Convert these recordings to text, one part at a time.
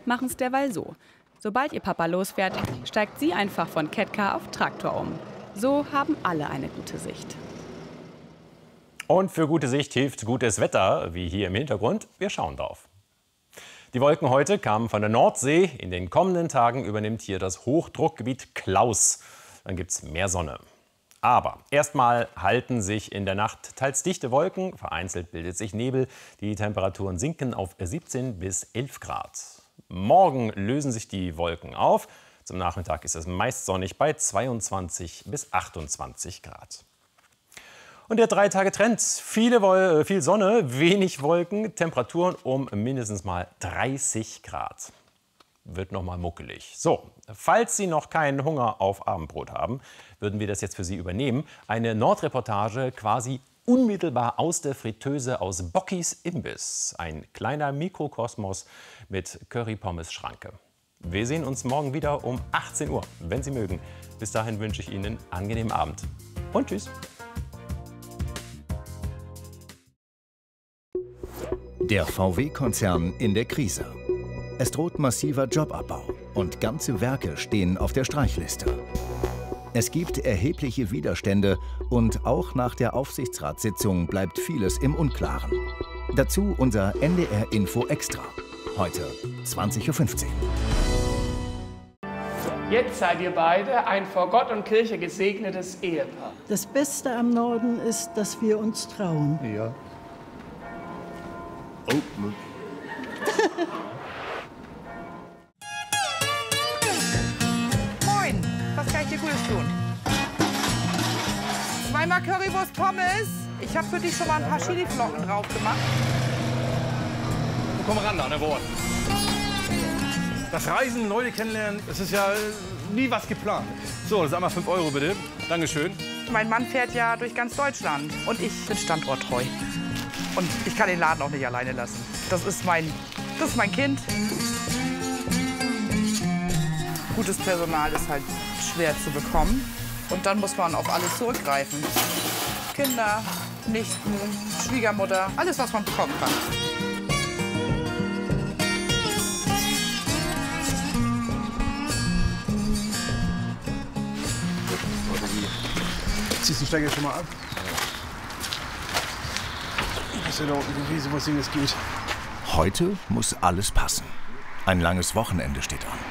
machen es derweil so. Sobald ihr Papa losfährt, steigt sie einfach von Kettcar auf Traktor um. So haben alle eine gute Sicht. Und für gute Sicht hilft gutes Wetter, wie hier im Hintergrund. Wir schauen drauf. Die Wolken heute kamen von der Nordsee. In den kommenden Tagen übernimmt hier das Hochdruckgebiet Klaus. Dann gibt es mehr Sonne. Aber erstmal halten sich in der Nacht teils dichte Wolken. Vereinzelt bildet sich Nebel. Die Temperaturen sinken auf 17 bis 11 Grad. Morgen lösen sich die Wolken auf. Zum Nachmittag ist es meist sonnig bei 22 bis 28 Grad. Und der 3-Tage-Trend. Viel Sonne, wenig Wolken, Temperaturen um mindestens mal 30 Grad. Wird noch mal muckelig. So, falls Sie noch keinen Hunger auf Abendbrot haben, würden wir das jetzt für Sie übernehmen. Eine Nordreportage quasi unmittelbar aus der Fritteuse aus Bockys Imbiss. Ein kleiner Mikrokosmos mit Curry-Pommes-Schranke. Wir sehen uns morgen wieder um 18 Uhr, wenn Sie mögen. Bis dahin wünsche ich Ihnen einen angenehmen Abend. Und tschüss. Der VW-Konzern in der Krise. Es droht massiver Jobabbau und ganze Werke stehen auf der Streichliste. Es gibt erhebliche Widerstände und auch nach der Aufsichtsratssitzung bleibt vieles im Unklaren. Dazu unser NDR Info Extra. Heute 20:15 Uhr. Jetzt seid ihr beide ein vor Gott und Kirche gesegnetes Ehepaar. Das Beste am Norden ist, dass wir uns trauen. Ja. Oh, Moin, was kann ich dir Gutes tun? Zweimal Currywurst Pommes. Ich habe für dich schon mal ein paar Chiliflocken drauf gemacht. komm ran an der Wort. Das Reisen, Leute kennenlernen, das ist ja nie was geplant. So, das ist einmal 5 Euro bitte. Dankeschön. Mein Mann fährt ja durch ganz Deutschland und ich bin standorttreu. Und ich kann den Laden auch nicht alleine lassen. Das ist mein Kind. Gutes Personal ist halt schwer zu bekommen. Und dann muss man auf alles zurückgreifen. Kinder, Nichten, Schwiegermutter, alles, was man bekommen kann. Ziehst du den Stecker schon mal ab? Das ist ja da unten gewesen, was Ding es geht. Heute muss alles passen. Ein langes Wochenende steht an.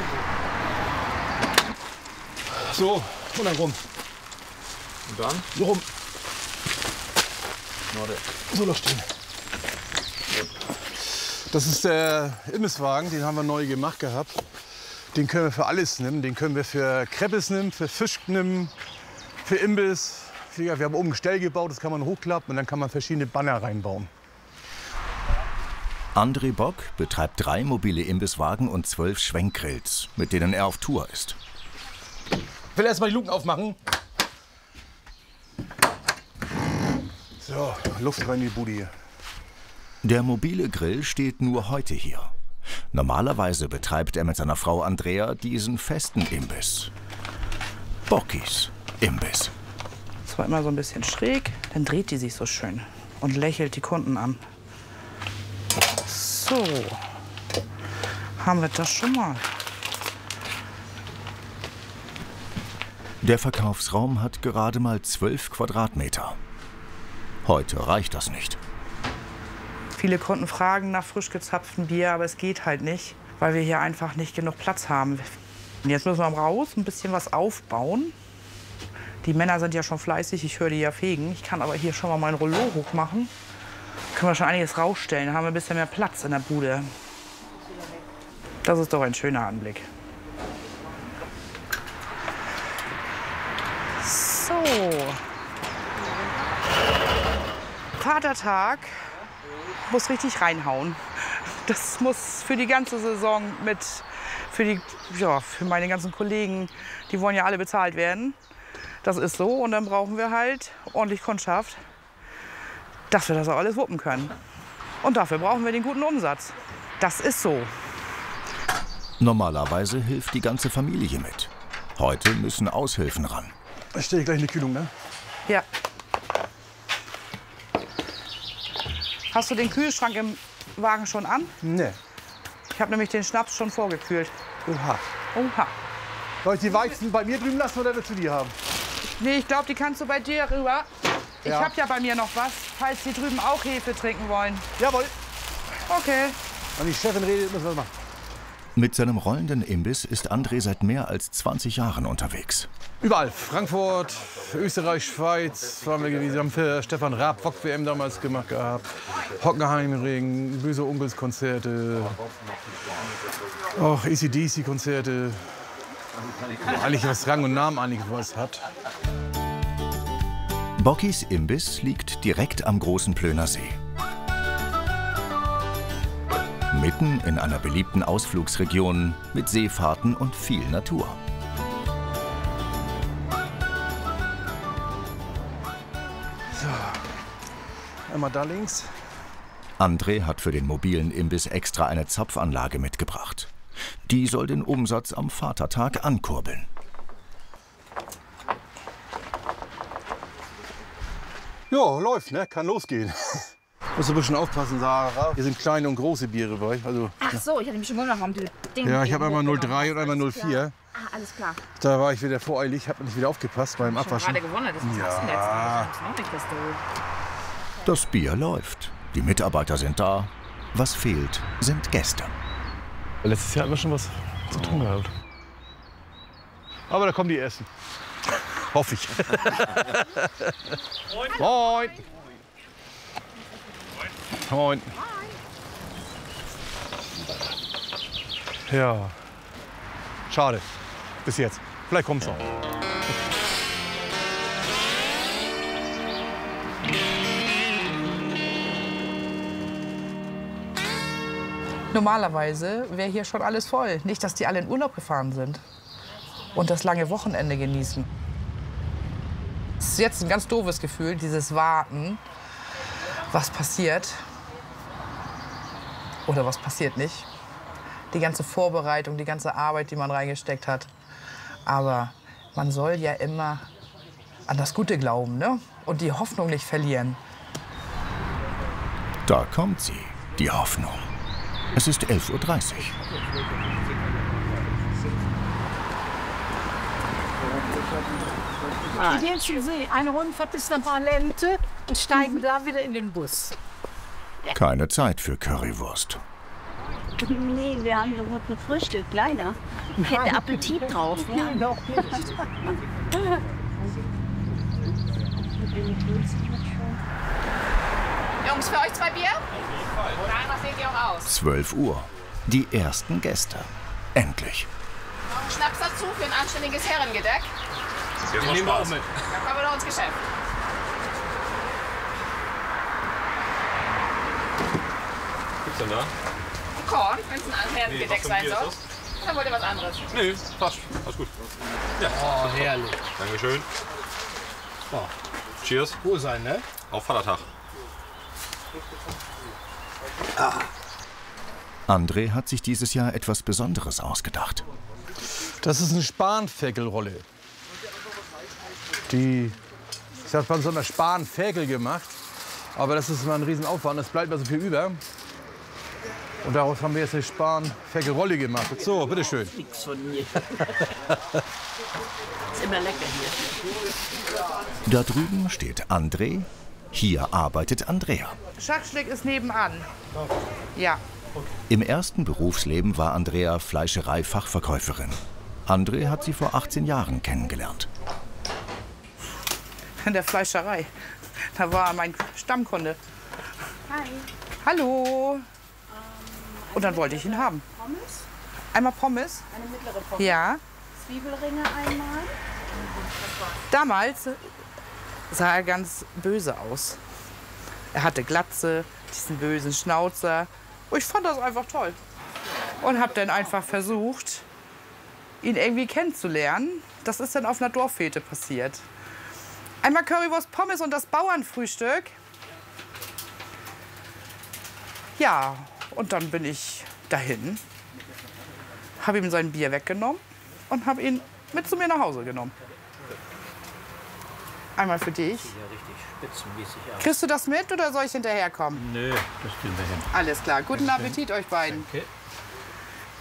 So, und dann rum. Und dann? So rum. Warte. So noch stehen. Das ist der Imbisswagen, den haben wir neu gemacht gehabt. Den können wir für alles nehmen. Den können wir für Crepes nehmen, für Fisch nehmen, für Imbiss. Wir haben oben ein Gestell gebaut, das kann man hochklappen und dann kann man verschiedene Banner reinbauen. André Bock betreibt 3 mobile Imbisswagen und 12 Schwenkgrills, mit denen er auf Tour ist. Ich will erst mal die Luken aufmachen. So, Luft rein in die Bude hier. Der mobile Grill steht nur heute hier. Normalerweise betreibt er mit seiner Frau Andrea diesen festen Imbiss. Bockys Imbiss. Das war immer so ein bisschen schräg. Dann dreht die sich so schön und lächelt die Kunden an. So, haben wir das schon mal. Der Verkaufsraum hat gerade mal 12 Quadratmeter. Heute reicht das nicht. Viele Kunden fragen nach frisch gezapftem Bier, aber es geht halt nicht, weil wir hier einfach nicht genug Platz haben. Und jetzt müssen wir raus, ein bisschen was aufbauen. Die Männer sind ja schon fleißig, ich höre die ja fegen. Ich kann aber hier schon mal mein Rollo hochmachen. Können wir schon einiges rausstellen, dann haben wir ein bisschen mehr Platz in der Bude. Das ist doch ein schöner Anblick. So. Vatertag muss richtig reinhauen. Das muss für die ganze Saison mit, für meine ganzen Kollegen, die wollen ja alle bezahlt werden. Das ist so und dann brauchen wir halt ordentlich Kundschaft, dass wir das auch alles wuppen können. Und dafür brauchen wir den guten Umsatz. Das ist so. Normalerweise hilft die ganze Familie mit. Heute müssen Aushilfen ran. Ich stelle gleich eine Kühlung, ne? Ja. Hast du den Kühlschrank im Wagen schon an? Nee. Ich habe nämlich den Schnaps schon vorgekühlt. Oha. Oha. Soll ich die Weizen bei mir drüben lassen oder willst du die haben? Nee, ich glaube, die kannst du bei dir rüber. Ich Ja. habe ja bei mir noch was, falls die drüben auch Hefe trinken wollen. Jawohl. Okay. Wenn die Chefin redet, müssen wir das machen. Mit seinem rollenden Imbiss ist André seit mehr als 20 Jahren unterwegs. Überall. Frankfurt, Österreich, Schweiz waren wir gewesen. Wir haben für Stefan Raab Wok-WM damals gemacht gehabt. Hockenheimring, böse Umbels-Konzerte. Auch AC/DC-Konzerte. Eigentlich was Rang und Namen eigentlich was hat. Bockys Imbiss liegt direkt am Großen Plöner See. Mitten in einer beliebten Ausflugsregion mit Seefahrten und viel Natur. Einmal da links. André hat für den mobilen Imbiss extra eine Zapfanlage mitgebracht. Die soll den Umsatz am Vatertag ankurbeln. Ja, läuft, ne? Kann losgehen. Musst du ein bisschen aufpassen, Sarah. Hier sind kleine und große Biere bei. Also, Ach so, ich hatte mich schon gewundert, warum du Ding. ja, ich habe einmal hochgenommen 03 und hast. einmal Alles 04. klar. Ah, alles klar. Da war ich wieder voreilig, habe nicht wieder aufgepasst beim Ich habe Abwaschen. gerade gewundert, das ist Ja. was denn jetzt? Ich noch nicht, dass du... Das Bier läuft. Die Mitarbeiter sind da. Was fehlt, sind Gäste. Letztes Jahr haben wir schon was zu tun gehabt. Aber da kommen die Essen. Hoffe ich. Moin. Moin. Ja. Schade. Bis jetzt. Vielleicht kommt's noch. Normalerweise wäre hier schon alles voll. Nicht, dass die alle in Urlaub gefahren sind und das lange Wochenende genießen. Es ist jetzt ein ganz doofes Gefühl, dieses Warten, was passiert oder was passiert nicht. Die ganze Vorbereitung, die ganze Arbeit, die man reingesteckt hat. Aber man soll ja immer an das Gute glauben, ne? Und die Hoffnung nicht verlieren. Da kommt sie, die Hoffnung. Es ist 11:30 Uhr. Wir gehen zum See, eine Rundfahrt bis nach Valente und steigen da wieder in den Bus. Keine Zeit für Currywurst. Nee, wir haben so gut gefrühstückt, leider. Ich hätte Appetit drauf. Ja. Noch nicht. Jungs, für euch 2 Bier? Danach seht ihr auch aus. 12 Uhr. Die ersten Gäste. Endlich. Noch einen Schnaps dazu für ein anständiges Herrengedeck. Jetzt mal Spaß. Dann kommen wir doch ins Geschäft. Gibt's denn da? Ein Korn, wenn es ein Herrengedeck sein soll. Dann wollt ihr was anderes. Nee, passt. Alles gut. Ja. Oh, herrlich. Dankeschön. Oh. Cheers. Wohl sein, ne? Auf Vatertag. André hat sich dieses Jahr etwas Besonderes ausgedacht. Das ist eine Spanferkelrolle. Die, ich habe von so einer Spanferkel gemacht. Aber das ist mal ein Riesenaufwand, es bleibt mir so viel über. Und daraus haben wir jetzt eine Spanferkelrolle gemacht. So, bitteschön. Nix von mir. Ist immer lecker hier. Da drüben steht André, hier arbeitet Andrea. Schackschlick ist nebenan. Ja. Im ersten Berufsleben war Andrea Fleischerei-Fachverkäuferin. André hat sie vor 18 Jahren kennengelernt. In der Fleischerei. Da war mein Stammkunde. Hi. Hallo. Und dann wollte ich ihn haben. Pommes? Einmal Pommes. Eine mittlere Pommes. Ja. Zwiebelringe einmal. Damals sah er ganz böse aus. Er hatte Glatze, diesen bösen Schnauzer. Und ich fand das einfach toll. Und habe dann einfach versucht, ihn irgendwie kennenzulernen. Das ist dann auf einer Dorffete passiert. Einmal Currywurst, Pommes und das Bauernfrühstück. Ja, und dann bin ich dahin, habe ihm sein Bier weggenommen und habe ihn mit zu mir nach Hause genommen. Einmal für dich. Ja, richtig spitzenmäßig aus. Kriegst du das mit oder soll ich hinterherkommen? Nö, das kriegen wir hin. Alles klar. Guten Appetit euch beiden. Okay.